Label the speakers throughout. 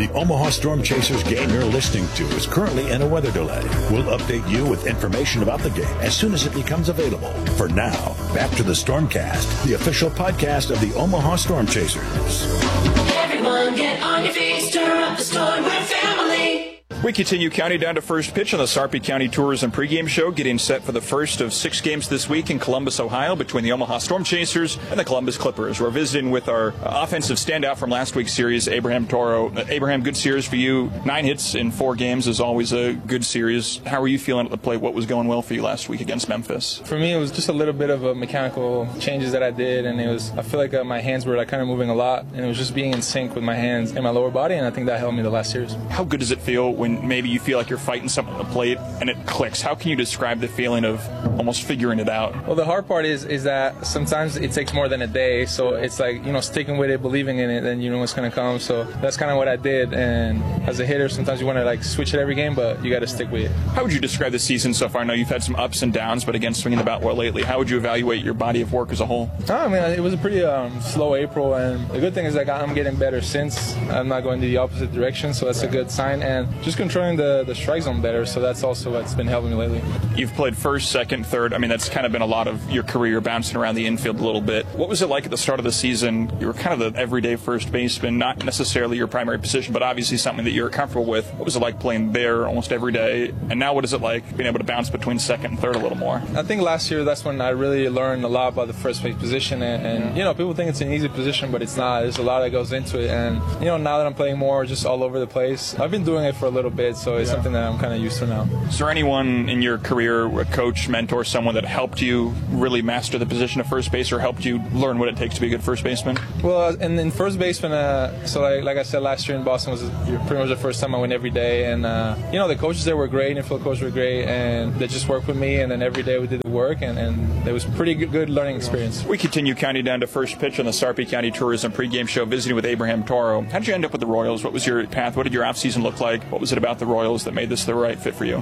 Speaker 1: The Omaha Storm Chasers game you're listening to is currently in a weather delay. We'll update you with information about the game as soon as it becomes available. For now, back to the Stormcast, the official podcast of the Omaha Storm Chasers.
Speaker 2: Everyone get on your feet, stir up the storm, we're family.
Speaker 3: We continue counting down to first pitch on the Sarpy County Tourism pregame show, getting set for the first of 6 games this week in Columbus, Ohio, between the Omaha Storm Chasers and the Columbus Clippers. We're visiting with our offensive standout from last week's series, Abraham Toro. Abraham, good series for you. 9 hits in 4 games is always a good series. How were you feeling at the plate? What was going well for you last week against Memphis?
Speaker 4: For me, it was just a little bit of a mechanical changes that I did, and I feel like my hands were kind of moving a lot, and it was just being in sync with my hands and my lower body, and I think that helped me the last series.
Speaker 3: How good does it feel when maybe you feel like you're fighting something on the plate and it clicks? How can you describe the feeling of almost figuring it out?
Speaker 4: Well, the hard part is that sometimes it takes more than a day, so it's like, sticking with it, believing in it, then you know what's going to come. So that's kind of what I did, and as a hitter, sometimes you want to switch it every game, but you got to stick with it.
Speaker 3: How would you describe the season so far? I know you've had some ups and downs, but again, swinging the bat well lately. How would you evaluate your body of work as a whole?
Speaker 4: I mean, it was a pretty slow April, and the good thing is I'm getting better since. I'm not going the opposite direction, so that's a good sign, and just controlling the strike zone better, so that's also what's been helping me lately.
Speaker 3: You've played first, second, third. I mean, that's kind of been a lot of your career, bouncing around the infield a little bit. What was it like at the start of the season? You were kind of the everyday first baseman, not necessarily your primary position, but obviously something that you're comfortable with. What was it like playing there almost every day? And now what is it like being able to bounce between second and third a little more?
Speaker 4: I think last year, that's when I really learned a lot about the first base position, and people think it's an easy position, but it's not. There's a lot that goes into it, and now that I'm playing more just all over the place, I've been doing it for a little bit, so it's something that I'm kind of used to now.
Speaker 3: Is there anyone in your career, a coach, mentor, someone that helped you really master the position of first base or helped you learn what it takes to be a good first baseman?
Speaker 4: Well, and in first baseman, like I said, last year in Boston was pretty much the first time I went every day, and the coaches there were great, infield coaches were great, and they just worked with me, and then every day we did the work, and it was pretty good learning experience.
Speaker 3: We continue counting down to first pitch on the Sarpy County Tourism pregame show, visiting with Abraham Toro. How did you end up with the Royals? What was your path? What did your offseason look like? What was it about the Royals that made this the right fit for you?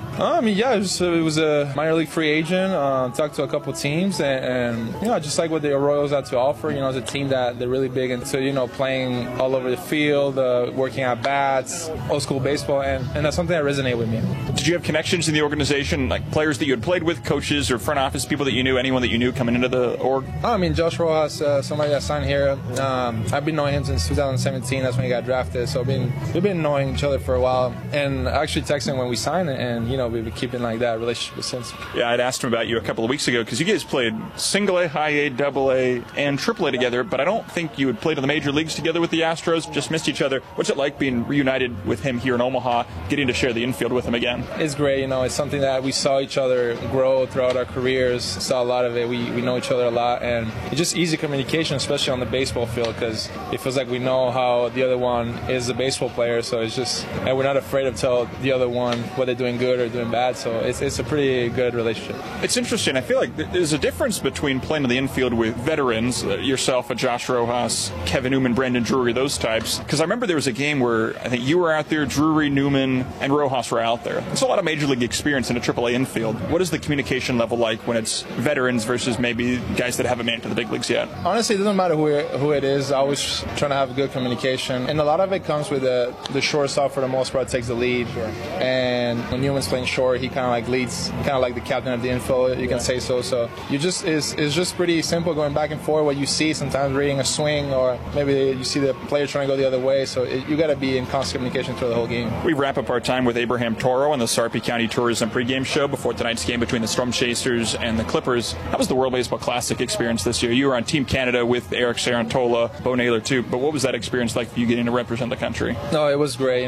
Speaker 4: It was a minor league free agent. Talked to a couple teams, and just like what the Royals had to offer. As a team that they're really big into playing all over the field, working at bats, old school baseball, and that's something that resonated with me.
Speaker 3: Did you have connections in the organization, like players that you had played with, coaches or front office people that you knew, anyone that you knew coming into the org?
Speaker 4: Josh Rojas, somebody that signed here. I've been knowing him since 2017. That's when he got drafted. So we've been knowing each other for a while, and I actually texted him when we signed it, and we've been keeping that relationship since.
Speaker 3: Yeah, I'd asked him about you a couple of weeks ago because you guys played single A, high A, double A, and triple A together, but I don't think you had played in the major leagues together with the Astros. Just missed each other. What's it like being reunited with him here in Omaha, getting to share the infield with him again?
Speaker 4: It's great. It's something that we saw each other grow throughout our careers. Saw a lot of it. We know each other a lot, and it's just easy communication, especially on the baseball field, because it feels like we know how the other one is a baseball player. So it's just, and we're not afraid to tell the other one what they're doing good or doing bad. So it's a pretty good relationship.
Speaker 3: It's interesting. I feel like there's a difference between playing in the infield with veterans, yourself, Josh Rojas, Kevin Newman, Brandon Drury, those types. Because I remember there was a game where I think you were out there, Drury, Newman, and Rojas were out there. There's a lot of major league experience in a AAA infield. What is the communication level like when it's veterans versus maybe guys that haven't made it to the big leagues yet?
Speaker 4: Honestly, it doesn't matter who it is. I always trying to have good communication, and a lot of it comes with the shortstop for the most part takes the lead. Sure. And when Newman's playing short, he kind of leads, kind of like the captain of the infield, you can say so. So it's just pretty simple going back and forth. What you see sometimes reading a swing, or maybe you see the player trying to go the other way. So you got to be in constant communication through the whole game.
Speaker 3: We wrap up our time with Abraham Toro on the Sarpy County Tourism pregame show before tonight's game between the Storm Chasers and the Clippers. How was the World Baseball Classic experience this year? You were on Team Canada with Eric Sarantola, Bo Naylor too, but what was that experience like for you getting to represent the country?
Speaker 4: No, it was great.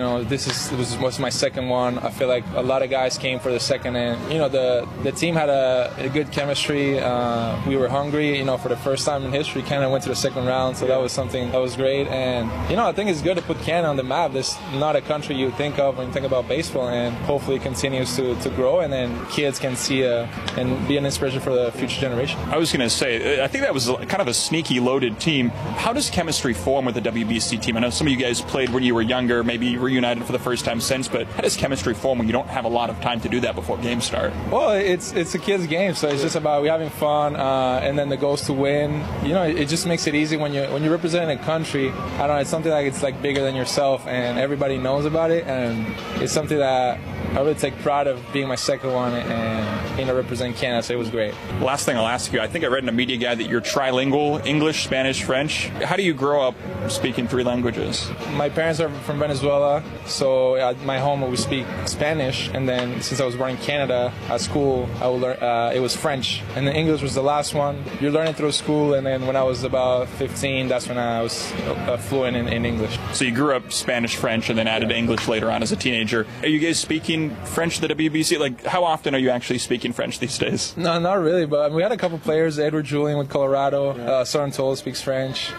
Speaker 4: It was my second one. I feel like a lot of guys came for the second, and the team had a good chemistry. We were hungry. For the first time in history, Canada went to the second round, so that was something that was great. And I think it's good to put Canada on the map. There's not a country you think of when you think about baseball, and hopefully it continues to grow, and then kids can see and be an inspiration for the future generation.
Speaker 3: I was going to say, I think that was kind of a sneaky loaded team. How does chemistry form with the WBC team? I know some of you guys played when you were younger, maybe reunited for the first time since. sense, but how does chemistry form when you don't have a lot of time to do that before games start?
Speaker 4: Well, it's a kid's game, so it's just about we having fun, and then the goal is to win. You know, it just makes it easy when you're representing a country. I don't know, it's something like it's like bigger than yourself, and everybody knows about it, and it's something that I really take pride of being my second one and, you know, represent Canada, so it was great.
Speaker 3: Last thing I'll ask you, I think I read in a media guide that you're trilingual, English, Spanish, French. How do you grow up speaking 3 languages?
Speaker 4: My parents are from Venezuela, so at my home we speak Spanish, and then since I was born in Canada, at school I would learn, it was French, and then English was the last one. You're learning through school, and then when I was about 15, that's when I was fluent in English.
Speaker 3: So you grew up Spanish, French, and then added English later on as a teenager. Are you guys speaking French at the WBC? Like, how often are you actually speaking French these days?
Speaker 4: No, not really, but we had a couple players. Edward Julian with Colorado. Soren Toll speaks French.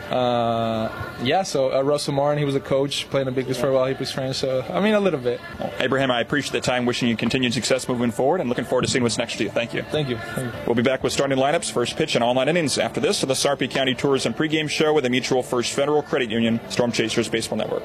Speaker 4: So Russell Morin, he was a coach, playing the Big Leagues for a while. He speaks French, so I mean a little bit.
Speaker 3: Abraham, I appreciate the time. Wishing you continued success moving forward, and looking forward to seeing what's next to you. Thank you.
Speaker 4: Thank you.
Speaker 3: We'll be back with starting lineups, first pitch, and all-night innings after this to the Sarpy County Tourism pregame show with the Mutual First Federal Credit Union Storm Chasers Baseball Network.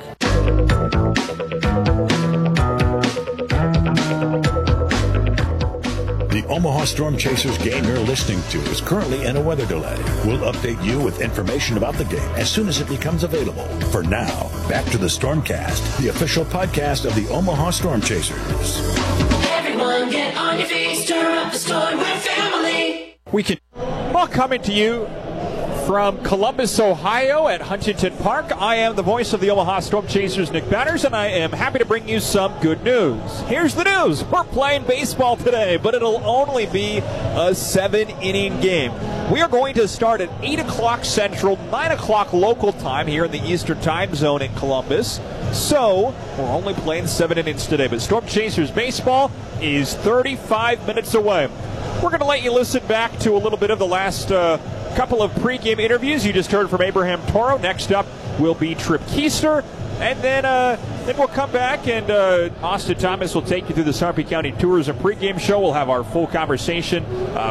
Speaker 1: The Omaha Storm Chasers game you're listening to is currently in a weather delay. We'll update you with information about the game as soon as it becomes available. For now, back to the Stormcast, the official podcast of the Omaha Storm Chasers.
Speaker 2: Everyone get on your feet, stir up the storm, we're family.
Speaker 5: Well, coming to you from Columbus, Ohio at Huntington Park, I am the voice of the Omaha Storm Chasers, Nick Batters, and I am happy to bring you some good news. Here's the news. We're playing baseball today, but it'll only be a 7-inning game. We are going to start at 8 o'clock Central, 9 o'clock local time here in the Eastern Time Zone in Columbus. So, we're only playing 7 innings today, but Storm Chasers baseball is 35 minutes away. We're going to let you listen back to a little bit of the last couple of pregame interviews. You just heard from Abraham Toro. Next up will be Trip Keister. And then we'll come back, and Austin Thomas will take you through the Sarpy County Tourism pregame show. We'll have our full conversation